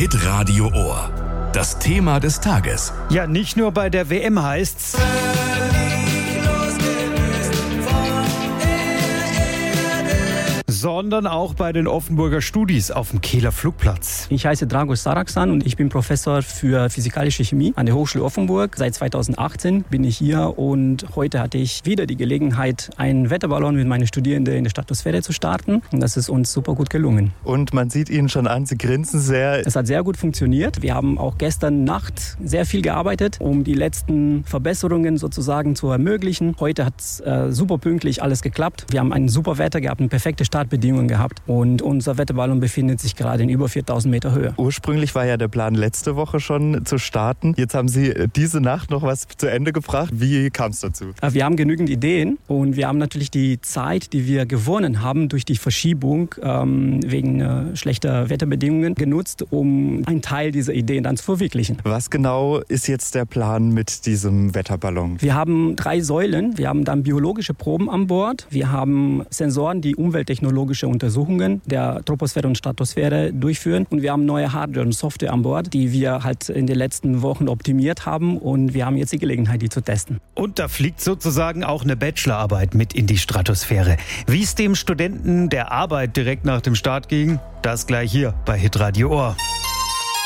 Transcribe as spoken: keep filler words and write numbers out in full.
Hitradio Ohr. Das Thema des Tages. Ja, nicht nur bei der W M heißt's. Sondern auch bei den Offenburger Studis auf dem Kehler Flugplatz. Ich heiße Dragos Saraksan und ich bin Professor für physikalische Chemie an der Hochschule Offenburg. Seit zweitausendachtzehn bin ich hier und heute hatte ich wieder die Gelegenheit, einen Wetterballon mit meinen Studierenden in der Stratosphäre zu starten. Und das ist uns super gut gelungen. Und man sieht Ihnen schon an, Sie grinsen sehr. Es hat sehr gut funktioniert. Wir haben auch gestern Nacht sehr viel gearbeitet, um die letzten Verbesserungen sozusagen zu ermöglichen. Heute hat es äh, super pünktlich alles geklappt. Wir haben ein super Wetter gehabt, eine perfekte Startbedingungen gehabt und unser Wetterballon befindet sich gerade in über viertausend Meter Höhe. Ursprünglich war ja der Plan, letzte Woche schon zu starten. Jetzt haben Sie diese Nacht noch was zu Ende gebracht. Wie kam es dazu? Wir haben genügend Ideen und wir haben natürlich die Zeit, die wir gewonnen haben durch die Verschiebung ähm, wegen äh, schlechter Wetterbedingungen genutzt, um einen Teil dieser Ideen dann zu verwirklichen. Was genau ist jetzt der Plan mit diesem Wetterballon? Wir haben drei Säulen. Wir haben dann biologische Proben an Bord. Wir haben Sensoren, die umwelttechnologische Untersuchungen der Troposphäre und Stratosphäre durchführen. Und wir haben neue Hardware und Software an Bord, die wir halt in den letzten Wochen optimiert haben. Und wir haben jetzt die Gelegenheit, die zu testen. Und da fliegt sozusagen auch eine Bachelorarbeit mit in die Stratosphäre. Wie es dem Studenten der Arbeit direkt nach dem Start ging, das gleich hier bei Hitradio Ohr.